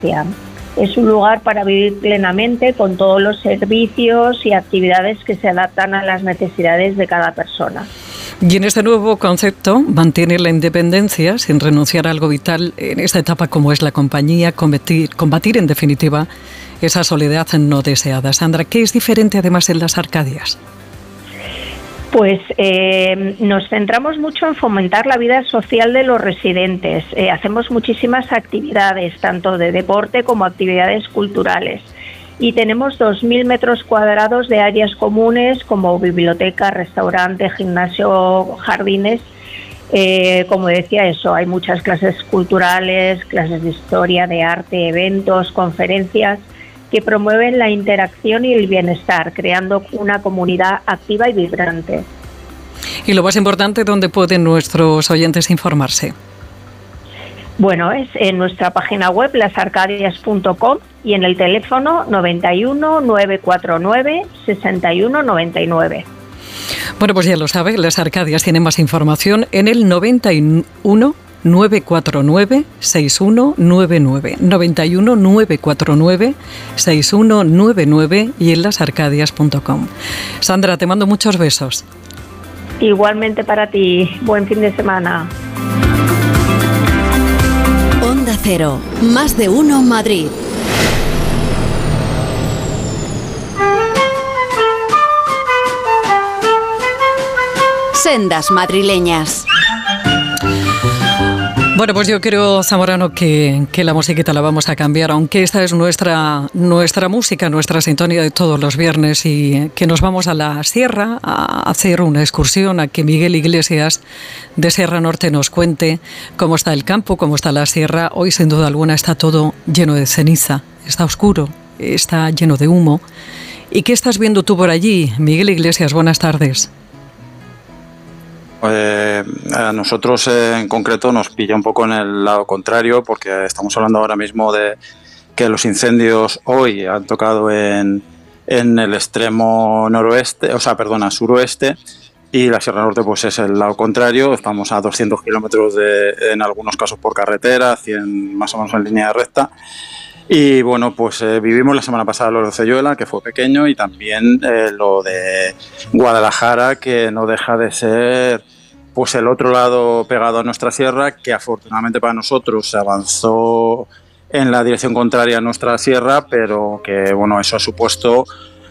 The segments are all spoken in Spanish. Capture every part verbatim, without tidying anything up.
Es un lugar para vivir plenamente con todos los servicios y actividades que se adaptan a las necesidades de cada persona. Y en este nuevo concepto mantiene la independencia sin renunciar a algo vital en esta etapa como es la compañía, combatir, combatir en definitiva esa soledad no deseada. Sandra, ¿qué es diferente además en las Arcadias? Pues eh, nos centramos mucho en fomentar la vida social de los residentes. Eh, hacemos muchísimas actividades, tanto de deporte como actividades culturales. Y tenemos dos mil metros cuadrados de áreas comunes como biblioteca, restaurante, gimnasio, jardines. Eh, como decía, eso, hay muchas clases culturales, clases de historia, de arte, eventos, conferencias que promueven la interacción y el bienestar, creando una comunidad activa y vibrante. Y lo más importante, ¿dónde pueden nuestros oyentes informarse? Bueno, es en nuestra página web, las arcadias punto com, y en el teléfono noventa y uno, nueve cuatro nueve, sesenta y uno noventa y nueve. Bueno, pues ya lo sabe, Las Arcadias tienen más información en el noventa y uno, nueve cuatro nueve, seis uno nueve nueve, noventa y uno, nueve cuatro nueve, seis uno nueve nueve y en las arcadias punto com. Sandra, te mando muchos besos. Igualmente para ti. Buen fin de semana. Onda Cero, más de uno Madrid. Sendas madrileñas. Bueno, pues yo creo, Zamorano, que, que la musiquita la vamos a cambiar, aunque esta es nuestra, nuestra música, nuestra sintonía de todos los viernes, y que nos vamos a la sierra a hacer una excursión, a que Miguel Iglesias de Sierra Norte nos cuente cómo está el campo, cómo está la sierra. Hoy, sin duda alguna, está todo lleno de ceniza, está oscuro, está lleno de humo. ¿Y qué estás viendo tú por allí, Miguel Iglesias? Buenas tardes. Eh, a nosotros eh, en concreto nos pilla un poco en el lado contrario, porque estamos hablando ahora mismo de que los incendios hoy han tocado en, en el extremo noroeste, o sea, perdona, suroeste, y la Sierra Norte pues es el lado contrario. Estamos a doscientos kilómetros de, en algunos casos por carretera, cien más o menos en línea recta. Y bueno, pues eh, vivimos la semana pasada lo de Ceyuela, que fue pequeño, y también eh, lo de Guadalajara, que no deja de ser pues el otro lado pegado a nuestra sierra, que afortunadamente para nosotros se avanzó en la dirección contraria a nuestra sierra, pero que bueno, eso ha supuesto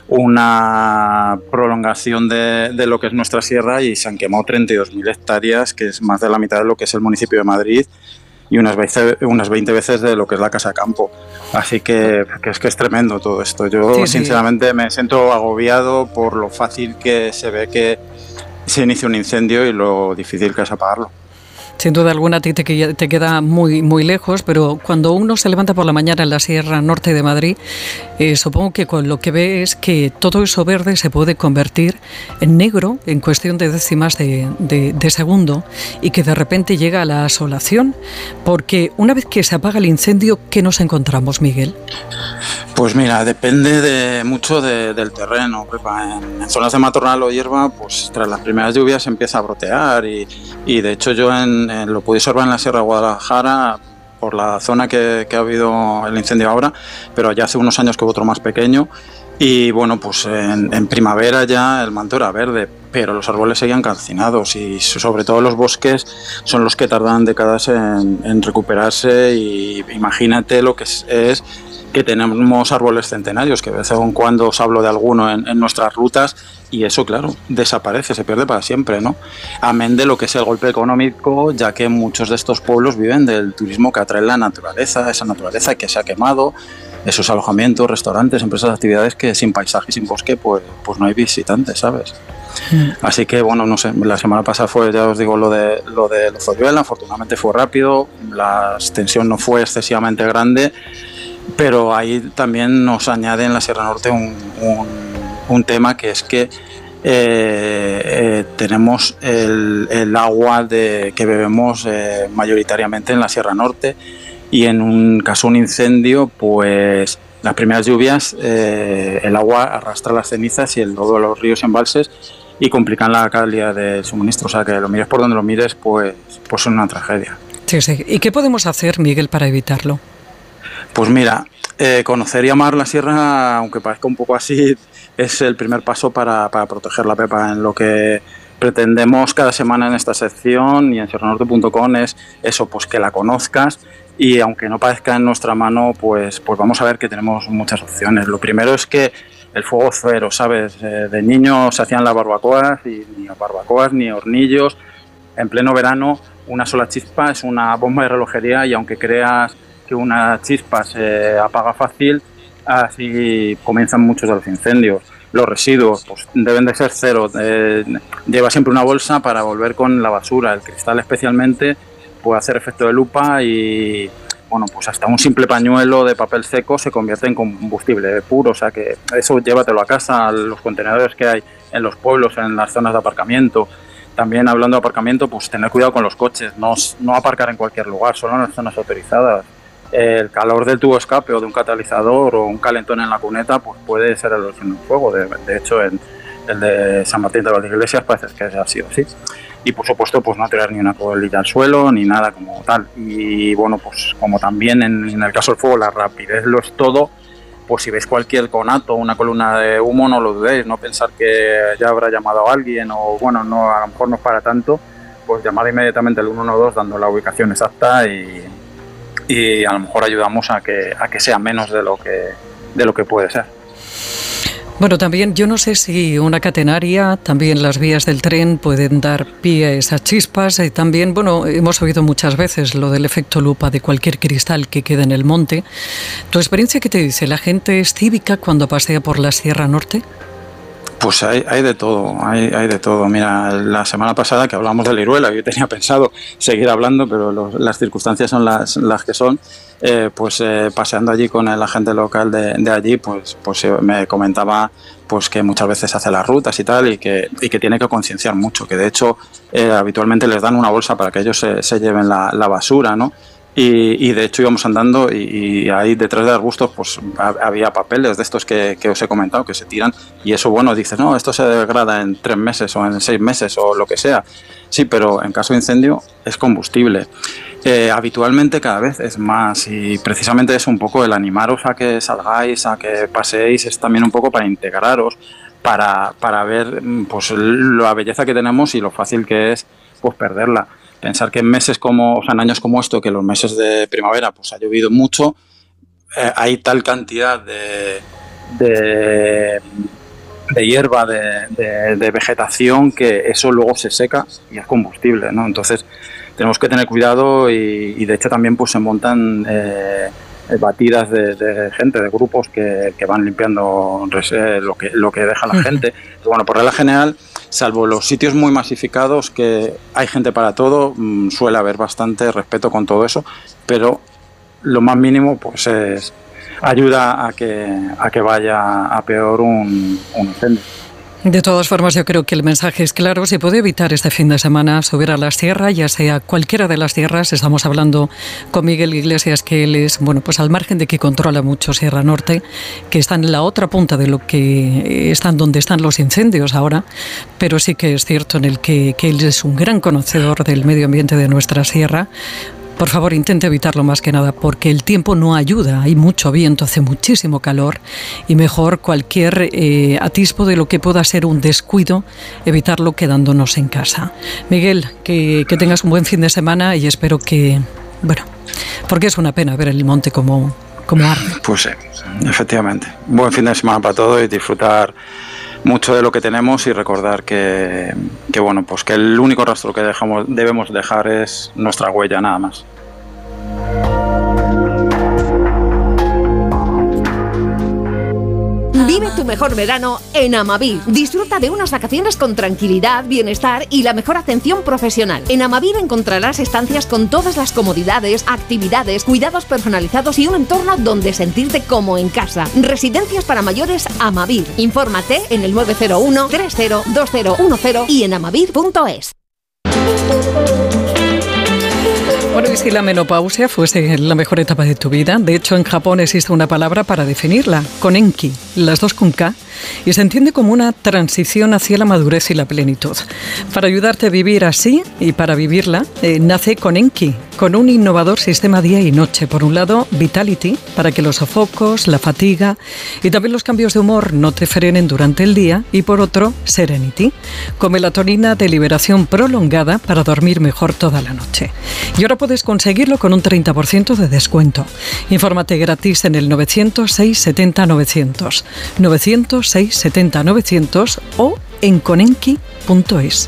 una prolongación de, de lo que es nuestra sierra, y se han quemado treinta y dos mil hectáreas, que es más de la mitad de lo que es el municipio de Madrid, y unas veinte, unas veinte veces de lo que es la Casa Campo. Así que, que es que es tremendo todo esto. Yo sí, sinceramente sí. me siento agobiado por lo fácil que se ve que se inicia un incendio y lo difícil que es apagarlo. Sin duda alguna a ti te, te queda muy, muy lejos, pero cuando uno se levanta por la mañana en la Sierra Norte de Madrid, eh, supongo que con lo que ve es que todo eso verde se puede convertir en negro en cuestión de décimas de, de, de segundo, y que de repente llega la asolación, porque una vez que se apaga el incendio, ¿qué nos encontramos, Miguel? Pues mira, depende de mucho de, del terreno, Pepa. En, en zonas de matorral o hierba, pues tras las primeras lluvias empieza a brotear, y, y de hecho yo en, en, lo pude observar en la Sierra de Guadalajara por la zona que, que ha habido el incendio ahora, pero ya hace unos años que hubo otro más pequeño, y bueno, pues en, en primavera ya el manto era verde, pero los árboles seguían calcinados, y sobre todo los bosques son los que tardan décadas en, en recuperarse. Y imagínate lo que es, es que tenemos árboles centenarios, que de vez en cuando os hablo de alguno en, en nuestras rutas, y eso, claro, desaparece, se pierde para siempre, ¿no? Amén de lo que es el golpe económico, ya que muchos de estos pueblos viven del turismo que atrae la naturaleza, esa naturaleza que se ha quemado, esos alojamientos, restaurantes, empresas, actividades que sin paisaje y sin bosque, pues, pues no hay visitantes, ¿sabes? Mm. Así que, bueno, no sé, la semana pasada fue, ya os digo, lo de lo de Ceyuela, afortunadamente fue rápido, la extensión no fue excesivamente grande, pero ahí también nos añade en la Sierra Norte un, un, un tema, que es que eh, eh, tenemos el, el agua de, que bebemos eh, mayoritariamente en la Sierra Norte, y en un caso un incendio, pues las primeras lluvias eh, el agua arrastra las cenizas y el lodo de los ríos y embalses y complican la calidad del suministro. O sea que lo mires por donde lo mires, pues, pues es una tragedia. Sí, sí. ¿Y qué podemos hacer, Miguel, para evitarlo? Pues mira, eh, conocer y amar la sierra, aunque parezca un poco así, es el primer paso para, para proteger la pepa. En lo que pretendemos cada semana en esta sección y en sierra norte punto com es eso, pues que la conozcas, y aunque no parezca en nuestra mano, pues, pues vamos a ver que tenemos muchas opciones. Lo primero es que el fuego cero, ¿sabes? Eh, de niños se hacían las barbacoas, y ni barbacoas ni hornillos. En pleno verano, una sola chispa es una bomba de relojería, y aunque creas que una chispa se apaga fácil, así comienzan muchos de los incendios. Los residuos pues deben de ser cero. Eh, lleva siempre una bolsa para volver con la basura. El cristal especialmente puede hacer efecto de lupa, y bueno, pues hasta un simple pañuelo de papel seco se convierte en combustible puro. O sea que eso llévatelo a casa, a los contenedores que hay en los pueblos, en las zonas de aparcamiento. También, hablando de aparcamiento, pues tener cuidado con los coches, no, no aparcar en cualquier lugar, solo en las zonas autorizadas. El calor del tubo escape o de un catalizador o un calentón en la cuneta pues puede ser el origen del fuego. De, de hecho, en el de San Martín de Valdeiglesias parece que ha sido así. Y por supuesto, pues no tirar ni una colilla al suelo ni nada como tal. Y bueno, pues como también en, en el caso del fuego la rapidez lo es todo, pues si veis cualquier conato, una columna de humo, no lo dudéis, no pensar que ya habrá llamado a alguien, o bueno, no, a lo mejor no es para tanto, pues llamar inmediatamente al uno uno dos dando la ubicación exacta, y y a lo mejor ayudamos a que a que sea menos de lo que de lo que puede ser. Bueno, también yo no sé si una catenaria, también las vías del tren pueden dar pie a esas chispas. Y también, bueno, hemos oído muchas veces lo del efecto lupa de cualquier cristal que quede en el monte. ¿Tu experiencia qué te dice? ¿La gente es cívica cuando pasea por la Sierra Norte? Pues hay, hay de todo, hay, hay de todo. Mira, la semana pasada que hablamos de la Iruela, yo tenía pensado seguir hablando, pero los, las circunstancias son las, las que son. Eh, pues eh, paseando allí con el agente local de, de allí, pues, pues me comentaba pues que muchas veces hace las rutas y tal, y que, y que tiene que concienciar mucho, que de hecho eh, habitualmente les dan una bolsa para que ellos se, se lleven la, la basura, ¿no? Y, y de hecho íbamos andando, y, y ahí detrás de arbustos pues había papeles de estos que, que os he comentado, que se tiran, y eso, bueno, dices, no, esto se degrada en tres meses o en seis meses o lo que sea. Sí, pero en caso de incendio es combustible. Eh, habitualmente cada vez es más, y precisamente es un poco el animaros a que salgáis, a que paseéis, es también un poco para integraros, para, para ver pues la belleza que tenemos y lo fácil que es pues perderla. Pensar que en meses como, o sea, en años como esto, que los meses de primavera pues ha llovido mucho, eh, hay tal cantidad de, de, de hierba, de, de, de vegetación, que eso luego se seca y es combustible, ¿no? Entonces tenemos que tener cuidado, y, y de hecho también pues se montan eh, batidas de, de gente, de grupos que, que van limpiando eh, lo que lo que deja la gente. Pero bueno, por regla general, salvo los sitios muy masificados, que hay gente para todo, mmm, suele haber bastante respeto con todo eso, pero lo más mínimo pues es ayuda a que a que vaya a peor un, un incendio. De todas formas, yo creo que el mensaje es claro. Se puede evitar este fin de semana subir a la sierra, ya sea cualquiera de las sierras. Estamos hablando con Miguel Iglesias, que él es, bueno, pues al margen de que controla mucho Sierra Norte, que está en la otra punta de lo que están donde están los incendios ahora, pero sí que es cierto en el que, que él es un gran conocedor del medio ambiente de nuestra sierra. Por favor, intente evitarlo más que nada, porque el tiempo no ayuda. Hay mucho viento, hace muchísimo calor, y mejor cualquier eh, atisbo de lo que pueda ser un descuido, evitarlo quedándonos en casa. Miguel, que, que tengas un buen fin de semana, y espero que, bueno, porque es una pena ver el monte como, como arde. Pues sí, efectivamente. Buen fin de semana para todos, y disfrutar mucho de lo que tenemos, y recordar que, que bueno, pues que el único rastro que dejamos, debemos dejar es nuestra huella, nada más. Vive tu mejor verano en Amavir. Disfruta de unas vacaciones con tranquilidad, bienestar y la mejor atención profesional. En Amavir encontrarás estancias con todas las comodidades, actividades, cuidados personalizados y un entorno donde sentirte como en casa. Residencias para mayores Amavir. Infórmate en el nueve cero uno, tres cero, dos cero uno cero y en amavir punto es. Bueno, y si la menopausia fuese la mejor etapa de tu vida, de hecho en Japón existe una palabra para definirla, konenki, las dos con K, y se entiende como una transición hacia la madurez y la plenitud. Para ayudarte a vivir así y para vivirla, eh, nace Conenki, con un innovador sistema día y noche. Por un lado, Vitality, para que los sofocos, la fatiga y también los cambios de humor no te frenen durante el día, y por otro, Serenity, con melatonina de liberación prolongada para dormir mejor toda la noche. Y ahora puedes conseguirlo con un treinta por ciento de descuento. Infórmate gratis en el novecientos seis setenta novecientos, novecientos seis setenta novecientos o en conenki punto es.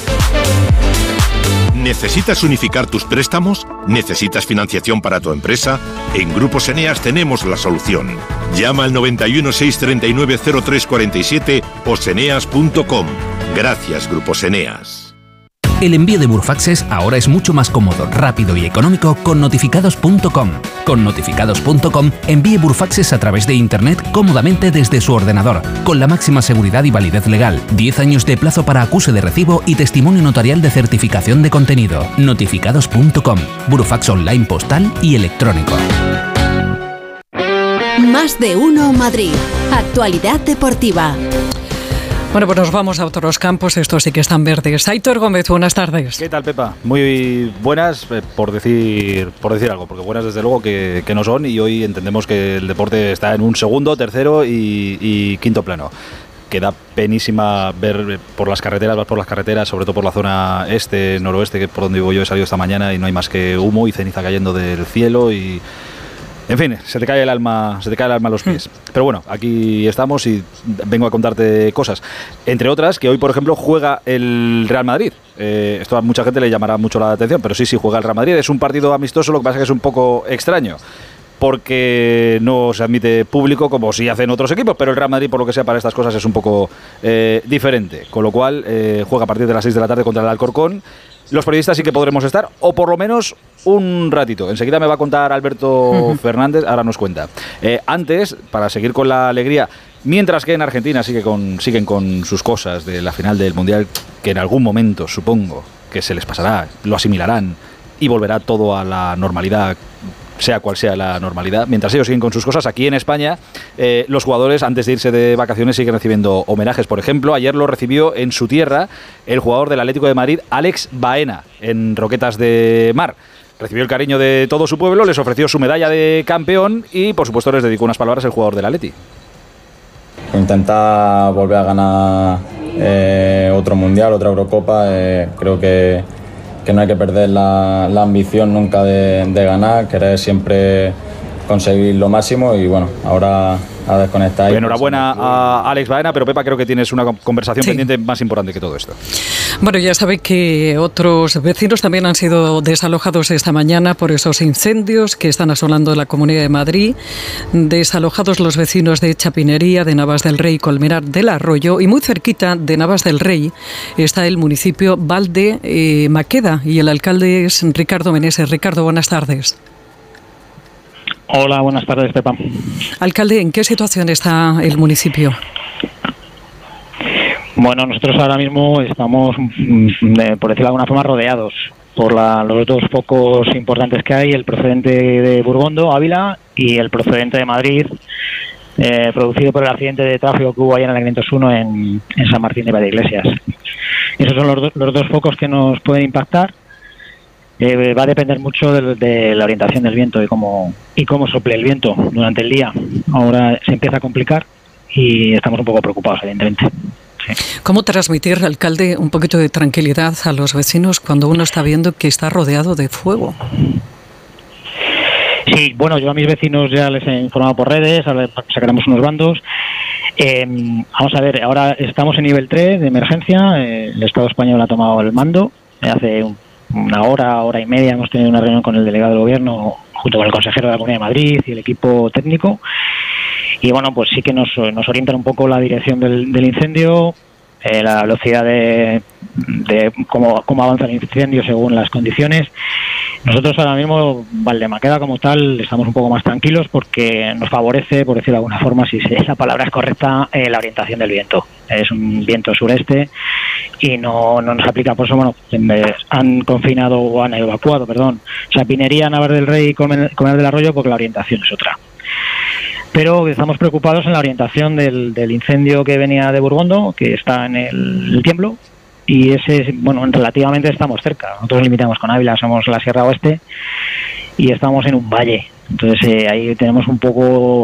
¿Necesitas unificar tus préstamos? ¿Necesitas financiación para tu empresa? En Grupos Eneas tenemos la solución. Llama al noventa y uno, seiscientos treinta y nueve, cero tres cuarenta y siete o seneas punto com. Gracias, Grupos Eneas. El envío de Burfaxes ahora es mucho más cómodo, rápido y económico con notificados punto com. Con notificados punto com envíe Burfaxes a través de Internet cómodamente desde su ordenador, con la máxima seguridad y validez legal, diez años de plazo para acuse de recibo y testimonio notarial de certificación de contenido. notificados punto com, Burfax online postal y electrónico. Más de uno Madrid. Actualidad deportiva. Bueno, pues nos vamos a otros campos, estos sí que están verdes. Aitor Gómez, buenas tardes. ¿Qué tal, Pepa? Muy buenas, eh, por decir por decir algo, porque buenas desde luego que, que no son, y hoy entendemos que el deporte está en un segundo, tercero y, y quinto plano. Que da penísima ver por las carreteras, vas por las carreteras, sobre todo por la zona este, noroeste, que es por donde vivo yo, he salido esta mañana y no hay más que humo y ceniza cayendo del cielo y... En fin, se te cae el alma, se te cae el alma a los pies. Pero bueno, aquí estamos y vengo a contarte cosas. Entre otras, que hoy, por ejemplo, juega el Real Madrid. Eh, esto a mucha gente le llamará mucho la atención, pero sí, sí, juega el Real Madrid. Es un partido amistoso, lo que pasa es que es un poco extraño, porque no se admite público como sí hacen otros equipos, pero el Real Madrid, por lo que sea, para estas cosas es un poco eh, diferente. Con lo cual, eh, juega a partir de las seis de la tarde contra el Alcorcón. Los periodistas sí que podremos estar, o por lo menos un ratito. Enseguida me va a contar Alberto uh-huh. Fernández, ahora nos cuenta. Eh, antes, para seguir con la alegría, mientras que en Argentina sigue con, siguen con sus cosas de la final del Mundial, que en algún momento supongo que se les pasará, lo asimilarán y volverá todo a la normalidad, sea cual sea la normalidad. Mientras ellos siguen con sus cosas, aquí en España, eh, los jugadores, antes de irse de vacaciones, siguen recibiendo homenajes. Por ejemplo, ayer lo recibió en su tierra el jugador del Atlético de Madrid, Alex Baena, en Roquetas de Mar. Recibió el cariño de todo su pueblo, les ofreció su medalla de campeón y, por supuesto, les dedicó unas palabras el jugador del Atleti. Intentar volver a ganar eh, otro Mundial, otra Eurocopa, eh, creo que que no hay que perder la, la ambición nunca de, de ganar, querer siempre conseguir lo máximo y bueno, ahora a desconectar. Pues enhorabuena a Alex Baena, pero Pepa, creo que tienes una conversación sí. pendiente más importante que todo esto. Bueno, ya sabe que otros vecinos también han sido desalojados esta mañana por esos incendios que están asolando la Comunidad de Madrid. Desalojados los vecinos de Chapinería, de Navas del Rey, Colmenar del Arroyo, y muy cerquita de Navas del Rey está el municipio Valde eh, Maqueda, y el alcalde es Ricardo Meneses. Ricardo, buenas tardes. Hola, buenas tardes, Pepa. Alcalde, ¿en qué situación está el municipio? Bueno, nosotros ahora mismo estamos, por decirlo de alguna forma, rodeados por la, los dos focos importantes que hay, el procedente de Burgondo, Ávila, y el procedente de Madrid, eh, producido por el accidente de tráfico que hubo ayer en la quinientos uno en, en San Martín de Valdeiglesias. Esos son los, do, los dos focos que nos pueden impactar. Eh, va a depender mucho de, de la orientación del viento y cómo, y cómo sople el viento durante el día. Ahora se empieza a complicar y estamos un poco preocupados, evidentemente. Sí. ¿Cómo transmitir, alcalde, un poquito de tranquilidad a los vecinos cuando uno está viendo que está rodeado de fuego? Sí, bueno, yo a mis vecinos ya les he informado por redes, ahora sacaremos unos bandos. Eh, vamos a ver, ahora estamos en nivel tres de emergencia, eh, el Estado español ha tomado el mando, eh, hace un una hora, hora y media hemos tenido una reunión con el delegado del gobierno junto con el consejero de la Comunidad de Madrid y el equipo técnico, y bueno, pues sí que nos, nos orientan un poco la dirección del, del incendio, eh, la velocidad de, de cómo, cómo avanza el incendio según las condiciones. Nosotros ahora mismo, Valdemaqueda como tal, estamos un poco más tranquilos porque nos favorece, por decirlo de alguna forma, si la palabra es correcta, eh, la orientación del viento. Es un viento sureste y no, no nos aplica, por eso bueno, han confinado o han evacuado, perdón, Chapinería, Navas del Rey y Colmenar del Arroyo porque la orientación es otra. pero estamos preocupados en la orientación del, del incendio que venía de Burgondo, que está en el, el Tiemblo, y ese, bueno, relativamente estamos cerca. Nosotros limitamos con Ávila, somos la Sierra Oeste y estamos en un valle. Entonces eh, ahí tenemos un poco